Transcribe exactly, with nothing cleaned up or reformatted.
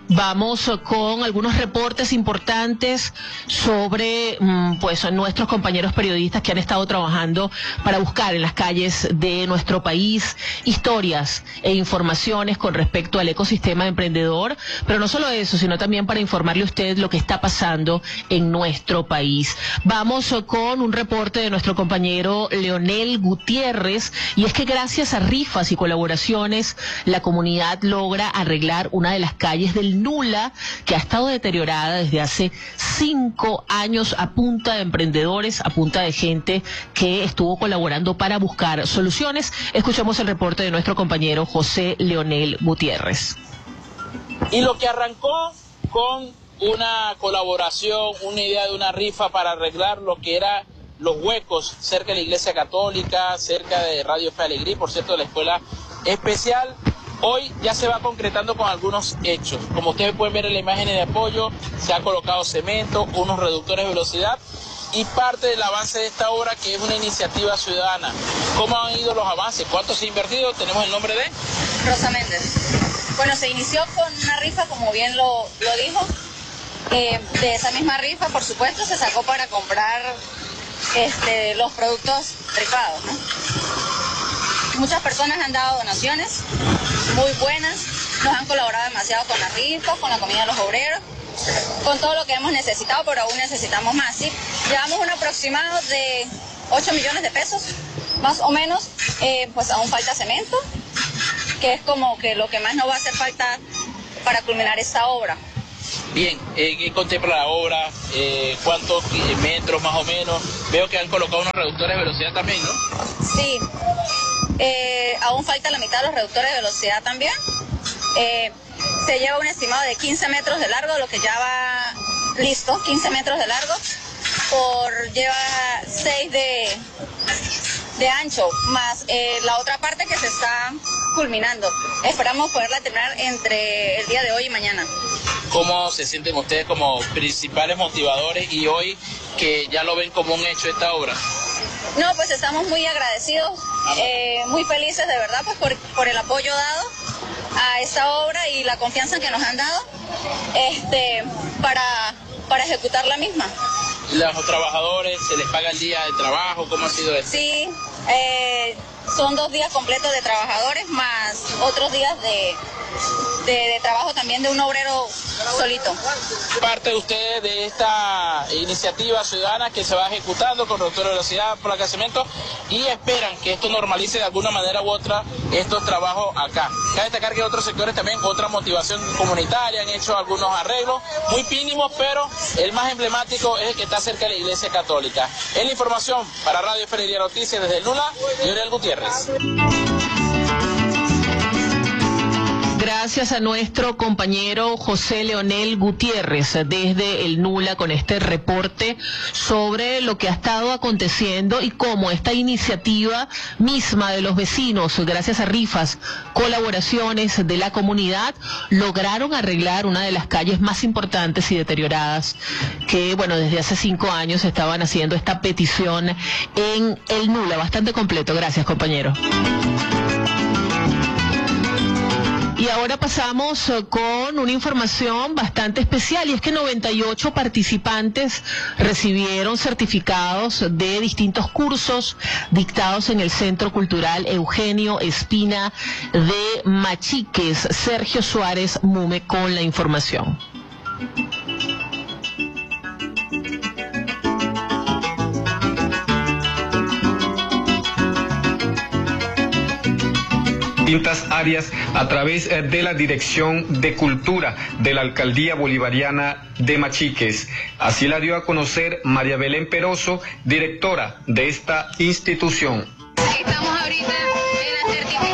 Vamos con algunos reportes importantes sobre pues nuestros compañeros periodistas que han estado trabajando para buscar en las calles de nuestro país historias e informaciones con respecto al ecosistema emprendedor, pero no solo eso, sino también para informarle a usted lo que está pasando en nuestro país. Vamos con un reporte de nuestro compañero Leonel Gutiérrez, y es que gracias a rifas y colaboraciones la comunidad logra arreglar una de las calles del Nula, que ha estado deteriorada desde hace cinco años a punta de emprendedores, a punta de gente que estuvo colaborando para buscar soluciones. Escuchemos el reporte de nuestro compañero José Leonel Gutiérrez. Y lo que arrancó con una colaboración, una idea de una rifa para arreglar lo que era los huecos cerca de la Iglesia Católica, cerca de Radio Fe Alegría, por cierto, de la Escuela Especial, hoy ya se va concretando con algunos hechos. Como ustedes pueden ver en la imagen de apoyo, se ha colocado cemento, unos reductores de velocidad y parte del avance de esta obra, que es una iniciativa ciudadana. ¿Cómo han ido los avances? ¿Cuánto se ha invertido? Tenemos el nombre de Rosa Méndez. Bueno, se inició con una rifa, como bien lo, lo dijo. Eh, de esa misma rifa, por supuesto, se sacó para comprar este, los productos rifados, ¿no? Muchas personas han dado donaciones muy buenas, nos han colaborado demasiado con la rifa, con la comida de los obreros, con todo lo que hemos necesitado, pero aún necesitamos más, ¿sí? Llevamos un aproximado de ocho millones de pesos, más o menos. Eh, pues aún falta cemento, que es como que lo que más nos va a hacer falta para culminar esta obra. Bien, eh, ¿qué contempla la obra? Eh, ¿Cuántos metros más o menos? Veo que han colocado unos reductores de velocidad también, ¿no? Sí, eh, aún falta la mitad de los reductores de velocidad también. Eh, se lleva un estimado de quince metros de largo, lo que ya va listo, quince metros de largo, por lleva seis de, de ancho, más eh, la otra parte que se está culminando. Esperamos poderla terminar entre el día de hoy y mañana. ¿Cómo se sienten ustedes como principales motivadores y hoy que ya lo ven como un hecho esta obra? No, pues estamos muy agradecidos, eh, muy felices de verdad, pues por, por el apoyo dado a esta obra y la confianza que nos han dado este, para, para ejecutar la misma. ¿Los trabajadores se les paga el día de trabajo? ¿Cómo ha sido esto? Sí, eh, son dos días completos de trabajadores más otros días de, de, de trabajo también de un obrero solito. Parte de ustedes de esta iniciativa ciudadana que se va ejecutando con reductor de velocidad, placa de cemento, y esperan que esto normalice de alguna manera u otra estos trabajos acá. Cabe destacar que otros sectores también, otra motivación comunitaria, han hecho algunos arreglos muy mínimos, pero el más emblemático es el que está cerca de la Iglesia Católica. Es la información para Radio Fe Alegría Noticias desde el Nula, Leonel Gutiérrez. Gracias a nuestro compañero José Leonel Gutiérrez desde el Nula con este reporte sobre lo que ha estado aconteciendo y cómo esta iniciativa misma de los vecinos, gracias a rifas, colaboraciones de la comunidad, lograron arreglar una de las calles más importantes y deterioradas que, bueno, desde hace cinco años estaban haciendo esta petición en el Nula. Bastante completo. Gracias, compañero. Y ahora pasamos con una información bastante especial, y es que noventa y ocho participantes recibieron certificados de distintos cursos dictados en el Centro Cultural Eugenio Espina de Machiques. Sergio Suárez Mume con la información. Distintas áreas a través de la Dirección de Cultura de la Alcaldía Bolivariana de Machiques. Así la dio a conocer María Belén Peroso, directora de esta institución. Estamos ahorita en la certificación